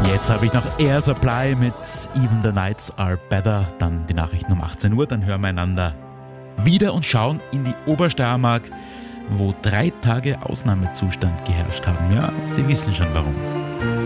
Jetzt habe ich noch Air Supply mit Even the Nights Are Better, dann die Nachrichten um 18 Uhr, dann hören wir einander wieder und schauen in die Obersteiermark, wo 3 Tage Ausnahmezustand geherrscht haben. Ja, Sie wissen schon warum.